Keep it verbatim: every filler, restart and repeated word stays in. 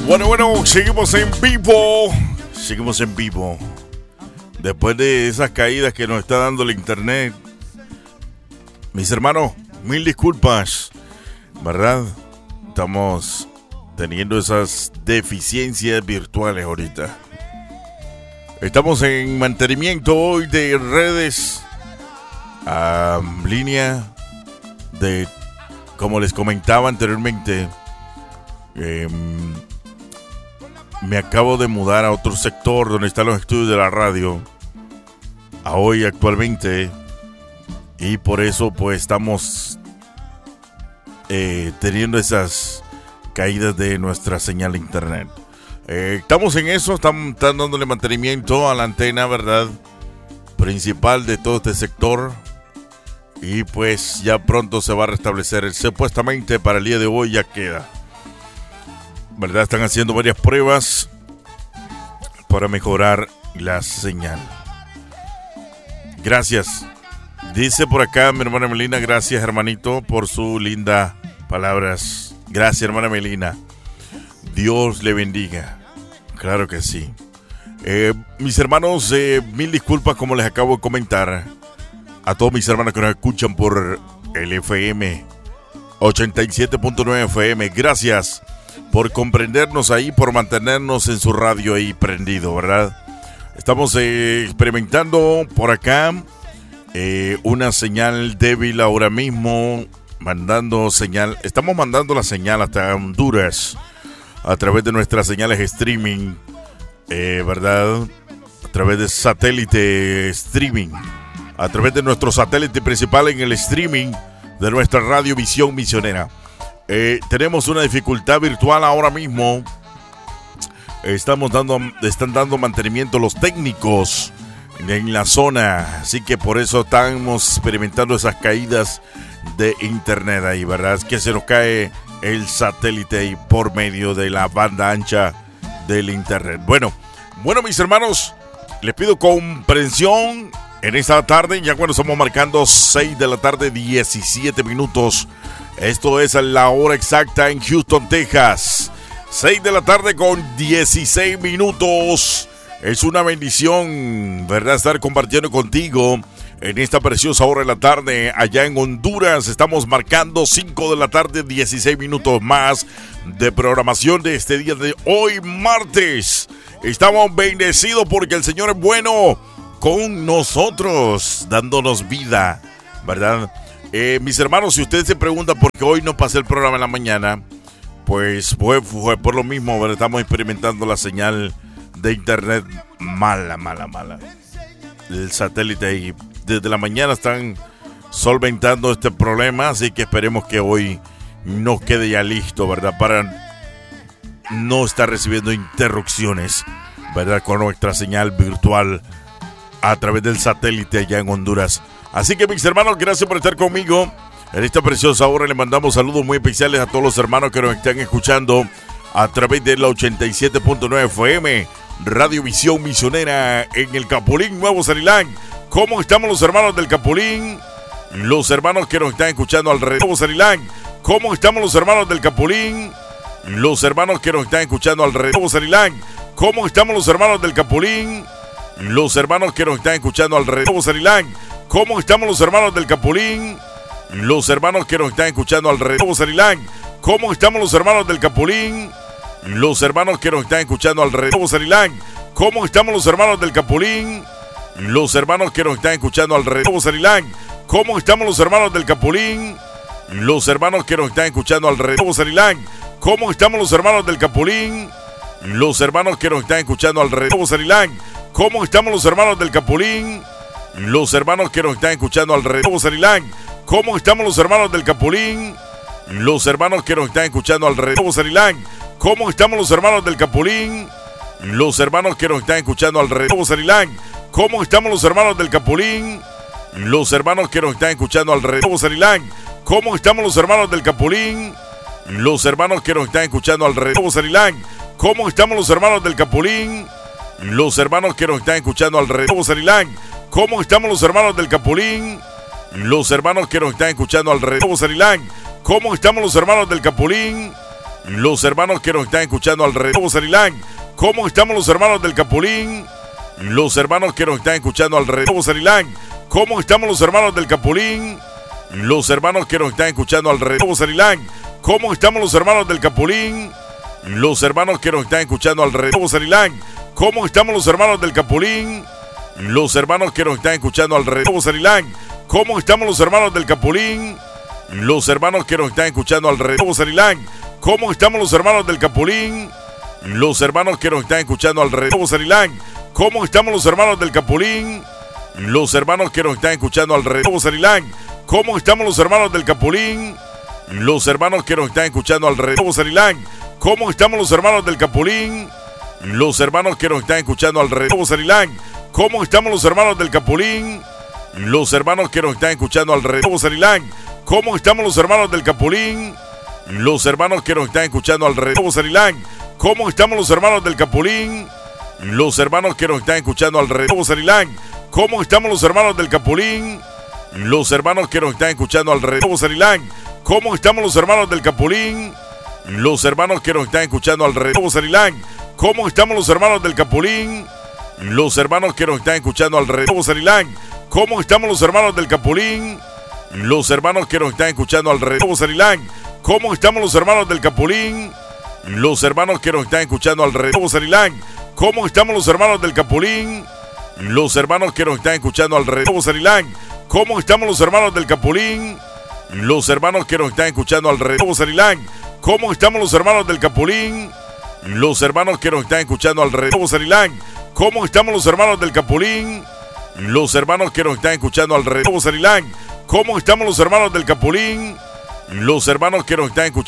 Bueno, bueno, seguimos en vivo. Seguimos en vivo. Después de esas caídas que nos está dando el internet, mis hermanos, mil disculpas, ¿verdad? Estamos teniendo esas deficiencias virtuales ahorita. Estamos en mantenimiento hoy de redes, a línea de, como les comentaba anteriormente, eh, me acabo de mudar a otro sector donde están los estudios de la radio, a hoy actualmente, y por eso pues estamos eh, teniendo esas caídas de nuestra señal de internet. Eh, estamos en eso, estamos, están dándole mantenimiento a la antena, ¿verdad?, principal de todo este sector, y pues ya pronto se va a restablecer. Supuestamente para el día de hoy ya queda, ¿verdad? Están haciendo varias pruebas para mejorar la señal. Gracias. Dice por acá mi hermana Melina, gracias hermanito por sus lindas palabras. Gracias hermana Melina. Dios le bendiga. Claro que sí. Eh, mis hermanos, eh, mil disculpas como les acabo de comentar. A todos mis hermanos que nos escuchan por el F M ochenta y siete punto nueve F M. Gracias por comprendernos ahí, por mantenernos en su radio ahí prendido, ¿verdad? Estamos eh, experimentando por acá eh, una señal débil ahora mismo, mandando señal, estamos mandando la señal hasta Honduras a través de nuestras señales streaming, eh, ¿verdad? A través de satélite streaming, a través de nuestro satélite principal en el streaming de nuestra radio Visión Misionera. Eh, tenemos una dificultad virtual ahora mismo. Estamos dando, están dando mantenimiento los técnicos en la zona, así que por eso estamos experimentando esas caídas de internet ahí, ¿verdad? Es que se nos cae el satélite ahí por medio de la banda ancha del internet. Bueno, bueno mis hermanos, les pido comprensión en esta tarde, ya cuando estamos marcando seis de la tarde, diecisiete minutos. Esto es la hora exacta en Houston, Texas. seis de la tarde con dieciséis minutos. Es una bendición, ¿verdad?, estar compartiendo contigo en esta preciosa hora de la tarde. Allá en Honduras estamos marcando cinco de la tarde, dieciséis minutos más de programación de este día de hoy, martes. Estamos bendecidos porque el Señor es bueno con nosotros, dándonos vida, ¿verdad? Eh, mis hermanos, si ustedes se preguntan por qué hoy no pasé el programa en la mañana, pues fue, fue por lo mismo, ¿verdad? Estamos experimentando la señal de internet mala, mala, mala. El satélite y desde la mañana están solventando este problema, así que esperemos que hoy nos quede ya listo, ¿verdad? Para no estar recibiendo interrupciones, ¿verdad? Con nuestra señal virtual a través del satélite allá en Honduras. Así que mis hermanos, gracias por estar conmigo en esta preciosa hora. Les mandamos saludos muy especiales a todos los hermanos que nos están escuchando a través de la ochenta y siete punto nueve F M, Radio Visión Misionera en el Capulín, Nuevo Sarilán. ¿Cómo estamos los hermanos del Capulín? Los hermanos que nos están escuchando alrededor de Nuevo Sarilán. ¿Cómo estamos los hermanos del Capulín? Los hermanos que nos están escuchando alrededor de Nuevo Sarilán. ¿Cómo estamos los hermanos del Capulín? Los hermanos que nos están escuchando alrededor de Nuevo Sarilán. ¿Cómo estamos los hermanos del Capulín? Los hermanos que nos están escuchando alrededor de Nuevo Sarilán. ¿Cómo estamos los hermanos del Capulín? Los hermanos que nos están escuchando alrededor de Nuevo Sarilán. ¿Cómo estamos los hermanos del Capulín? Los hermanos que nos están escuchando alrededor de Nuevo Sarilán. ¿Cómo estamos los hermanos del Capulín? Los hermanos que nos están escuchando alrededor de Nuevo Sarilán. ¿Cómo estamos los hermanos del Capulín? Los hermanos que nos están escuchando alrededor de Nuevo Sarilán. ¿Cómo estamos los hermanos del Capulín? Los hermanos que nos están escuchando alrededor de Nuevo Sarilán. ¿Cómo estamos los hermanos del Capulín? Los hermanos que nos están escuchando alrededor de Nuevo Sarilán. ¿Cómo estamos los hermanos del Capulín? Los hermanos que nos están escuchando alrededor de Nuevo Sarilán. ¿Cómo estamos los hermanos del Capulín? Los hermanos que nos están escuchando alrededor de Nuevo Sarilán. ¿Cómo estamos los hermanos del Capulín? Los hermanos que nos están escuchando alrededor de Nuevo Sarilán. ¿Cómo estamos los hermanos del Capulín? Los hermanos que nos están escuchando alrededor de Nuevo Sarilán. ¿Cómo estamos los hermanos del Capulín? Los hermanos que nos están escuchando alrededor de Nuevo Sarilán. ¿Cómo estamos los hermanos del Capulín? los hermanos que nos están escuchando alrededor de Cerilán. ¿Cómo estamos los hermanos del Capulín? Los hermanos que nos están escuchando alrededor de Cerilán. ¿Cómo estamos los hermanos del Capulín? Los hermanos que nos están escuchando alrededor de Cerilán. ¿Cómo estamos los hermanos del Capulín? Los hermanos que nos están escuchando alrededor de Cerilán. ¿Cómo estamos los hermanos del Capulín? Los hermanos que nos están escuchando alrededor de Cerilán. ¿Cómo estamos los hermanos del Capulín? Los hermanos que nos están escuchando alrededor de Cerilán. ¿Cómo estamos los hermanos del Capulín? Los hermanos que nos están escuchando alrededor de Cerilán. ¿Cómo estamos los hermanos del Capulín? Los hermanos que nos están escuchando alrededor de Cerilán. ¿Cómo estamos los hermanos del Capulín? Los hermanos que nos están escuchando alrededor de Cerilán. ¿Cómo estamos los hermanos del Capulín? Los hermanos que nos están escuchando alrededor de Cerilán. ¿Cómo estamos los hermanos del Capulín? Los hermanos que nos están escuchando alrededor de Cerilán. ¿Cómo estamos los hermanos del Capulín? Los hermanos que nos están escuchando alrededor de Cerilán. ¿Cómo estamos los hermanos del Capulín? Los hermanos que nos están escuchando alrededor de Cerilán. ¿Cómo estamos los hermanos del Capulín? Los hermanos que nos están escuchando alrededor de Cerilán. ¿Cómo estamos los hermanos del Capulín? Los hermanos que nos están escuchando alrededor de Cerilán. ¿Cómo estamos los hermanos del Capulín? Los hermanos que nos están escuchando alrededor de Cerilán. ¿Cómo estamos los hermanos del Capulín? Los hermanos que nos están escuchando alrededor de Cerilán. ¿Cómo estamos los hermanos del Capulín? Los hermanos que nos están escuchando alrededor de Cerilán. ¿Cómo estamos los hermanos del Capulín? Los hermanos que nos están escuchando alrededor de Cerilán. ¿Cómo estamos los hermanos del Capulín? Los hermanos que nos están escuchando alrededor de Cerilán. ¿Cómo estamos los hermanos del Capulín? Los hermanos que nos están escuchando alrededor de Cerilán. ¿Cómo estamos los hermanos del Capulín? Los hermanos que nos están escuchando alrededor de Cerilán. ¿Cómo estamos los hermanos del Capulín? Los hermanos que nos están escuchando